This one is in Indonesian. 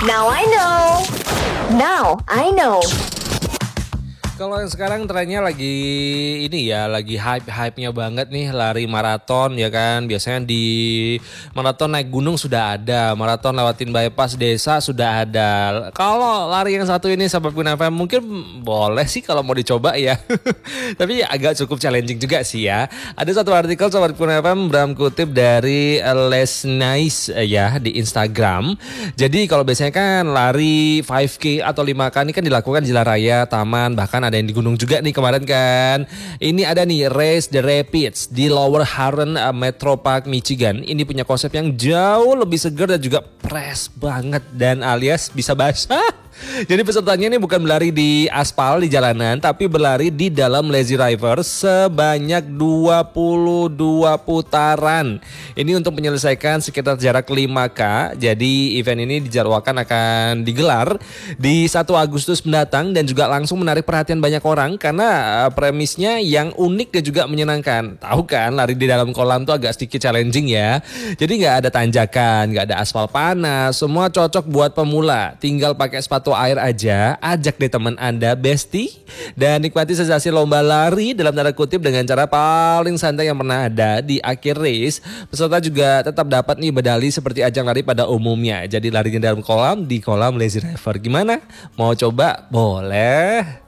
Now I know. Now I know. Kalau yang sekarang trennya lagi ini ya, lagi hype-nya banget nih lari maraton ya kan. Biasanya di maraton naik gunung sudah ada, maraton lewatin bypass desa sudah ada. Kalau lari yang satu ini Sobat Kun FM mungkin boleh sih kalau mau dicoba ya. Tapi agak cukup challenging juga sih ya. Ada satu artikel Sobat Kun FM Bram kutip dari Les Nice ya di Instagram. Jadi kalau biasanya kan lari 5K atau 5K ini kan dilakukan di jalan raya, taman, bahkan ada yang di gunung juga nih kemarin kan. Ini ada nih Race the Rapids di Lower Huron Metro Park, Michigan. Ini punya konsep yang jauh lebih segar dan juga fresh banget dan alias bisa basah. Jadi pesertanya ini bukan berlari di aspal di jalanan, tapi berlari di dalam lazy river sebanyak 22 putaran. Ini untuk menyelesaikan sekitar jarak 5K. Jadi event ini dijadwalkan akan digelar di 1 Agustus mendatang dan juga langsung menarik perhatian banyak orang karena premisnya yang unik dan juga menyenangkan. Tahu kan lari di dalam kolam tuh agak sedikit challenging ya. Jadi nggak ada tanjakan, nggak ada aspal panas, semua cocok buat pemula. Tinggal pakai sepatu air aja, ajak deh teman Anda, bestie, dan nikmati sensasi lomba lari dalam tanda kutip dengan cara paling santai yang pernah ada di akhir race. Peserta juga tetap dapat nih medali seperti ajang lari pada umumnya. Jadi larinya dalam kolam, di kolam lazy river. Gimana? Mau coba? Boleh.